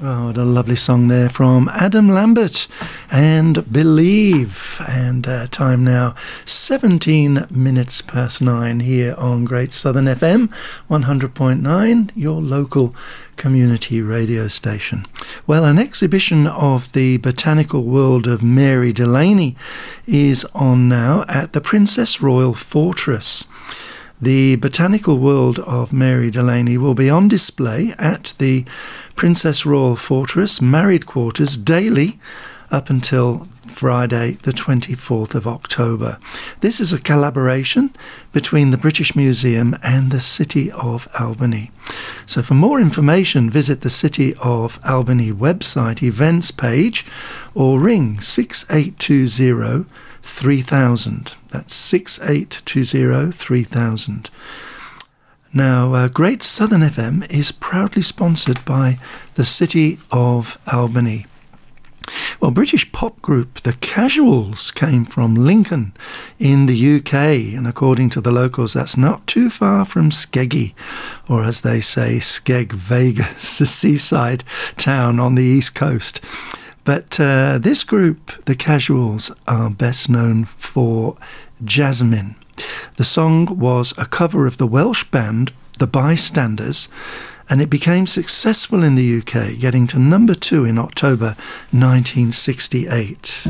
Oh, what a lovely song there from Adam Lambert and Believe. And time now 17 minutes past 9 here on Great Southern FM 100.9, your local community radio station. Well, an exhibition of the botanical world of Mary Delaney is on now at the Princess Royal Fortress. The botanical world of Mary Delaney will be on display at the Princess Royal Fortress Married Quarters daily up until Friday the 24th of October. This is a collaboration between the British Museum and the City of Albany. So for more information, visit the City of Albany website events page or ring 6820 3000. That's 6820 3000. Now, Great Southern FM is proudly sponsored by the City of Albany. Well, British pop group The Casuals came from Lincoln in the UK, and according to the locals, that's not too far from Skeggy, or as they say, Skeg Vegas, a seaside town on the East Coast. But this group, The Casuals, are best known for Jasmine. The song was a cover of the Welsh band The Bystanders, and it became successful in the UK, getting to number 2 in October 1968.